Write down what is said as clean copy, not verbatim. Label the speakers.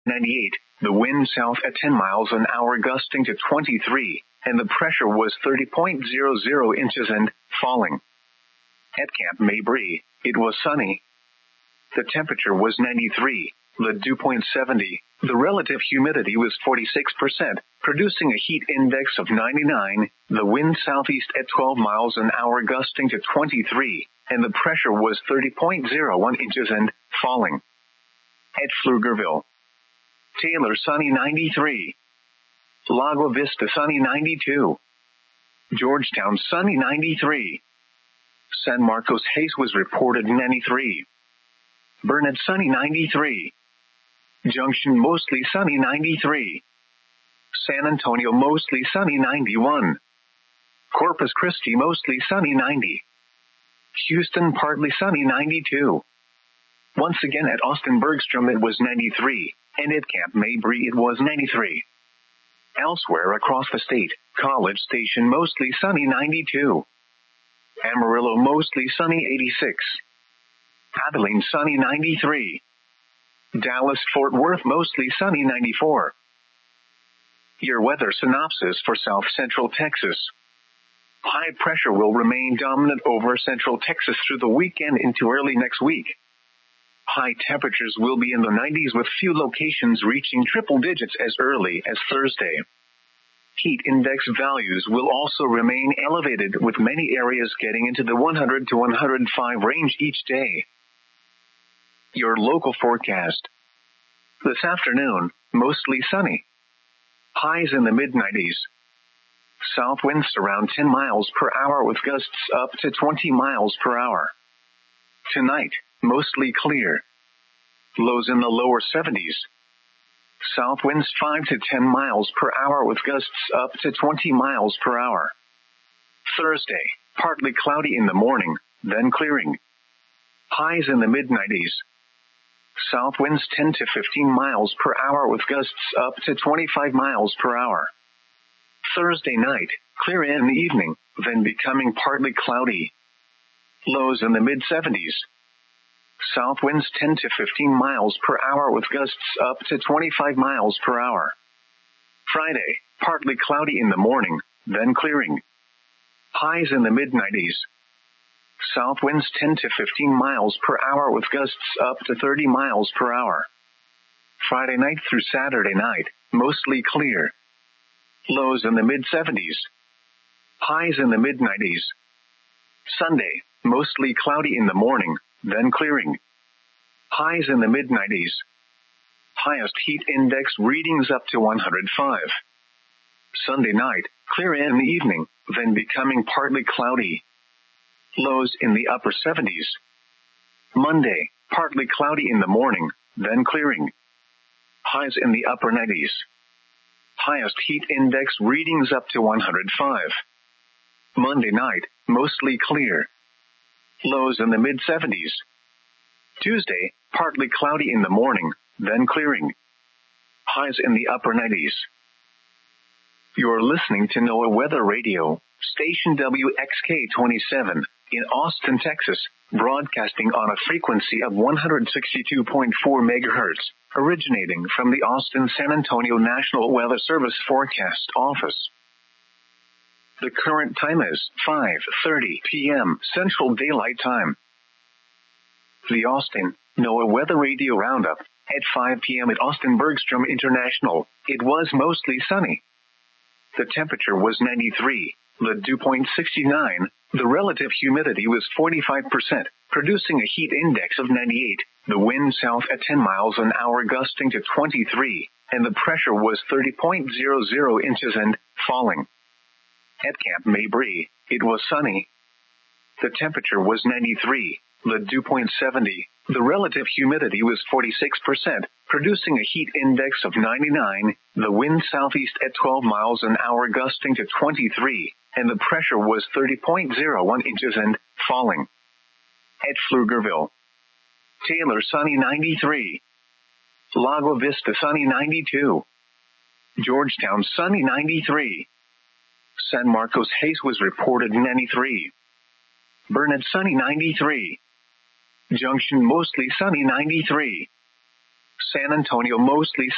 Speaker 1: 98, the wind south at 10 miles an hour gusting to 23, and the pressure was 30.00 inches and falling. At Camp Mabry, it was sunny. The temperature was 93, the dew point 70, the relative humidity was 46%, producing a heat index of 99, the wind southeast at 12 miles an hour gusting to 23, and the pressure was 30.01 inches and falling. At Pflugerville, Taylor sunny 93, Lago Vista sunny 92, Georgetown sunny 93, San Marcos Hayes was reported 93, Burnett sunny 93, Junction mostly sunny 93, San Antonio mostly sunny 91, Corpus Christi mostly sunny 90, Houston partly sunny 92. Once again at Austin Bergstrom it was 93, and at Camp Mabry it was 93. Elsewhere across the state, College Station mostly sunny 92, Amarillo mostly sunny 86, Abilene sunny 93, Dallas-Fort Worth mostly sunny 94. Your weather synopsis for South Central Texas. High pressure will remain dominant over Central Texas through the weekend into early next week. High temperatures will be in the 90s with few locations reaching triple digits as early as Thursday. Heat index values will also remain elevated with many areas getting into the 100 to 105 range each day. Your local forecast. This afternoon, mostly sunny. Highs in the mid-90s. South winds around 10 miles per hour with gusts up to 20 miles per hour. Tonight, mostly clear. Lows in the lower 70s. South winds 5 to 10 miles per hour with gusts up to 20 miles per hour. Thursday, partly cloudy in the morning, then clearing. Highs in the mid-90s. South winds 10 to 15 miles per hour with gusts up to 25 miles per hour. Thursday night, clear in the evening, then becoming partly cloudy. Lows in the mid-70s. South winds 10 to 15 miles per hour with gusts up to 25 miles per hour. Friday, partly cloudy in the morning, then clearing. Highs in the mid-90s. South winds 10 to 15 miles per hour with gusts up to 30 miles per hour. Friday night through Saturday night, mostly clear. Lows in the mid-70s. Highs in the mid-90s. Sunday, mostly cloudy in the morning, then clearing. Highs in the mid-90s. Highest heat index readings up to 105. Sunday night, clear in the evening, then becoming partly cloudy. Lows in the upper 70s. Monday, partly cloudy in the morning, then clearing. Highs in the upper 90s. Highest heat index readings up to 105. Monday night, mostly clear. Lows in the mid-70s. Tuesday, partly cloudy in the morning, then clearing. Highs in the upper 90s. You're listening to NOAA Weather Radio, station WXK-27, in Austin, Texas, broadcasting on a frequency of 162.4 megahertz, originating from the Austin-San Antonio National Weather Service Forecast Office. The current time is 5:30 p.m. Central Daylight Time. The Austin NOAA Weather Radio Roundup at 5 p.m. at Austin Bergstrom International. It was mostly sunny. The temperature was 93, the dew point 69, the relative humidity was 45%, producing a heat index of 98, the wind south at 10 miles an hour gusting to 23, and the pressure was 30.00 inches and falling. At Camp Mabry, it was sunny. The temperature was 93, the dew point 70, the relative humidity was 46%, producing a heat index of 99, the wind southeast at 12 miles an hour gusting to 23, and the pressure was 30.01 inches and falling. At Pflugerville, Taylor sunny 93, Lago Vista sunny 92, Georgetown sunny 93, San Marcos Hayes was reported 93, Burnett sunny 93, Junction mostly sunny 93, San Antonio mostly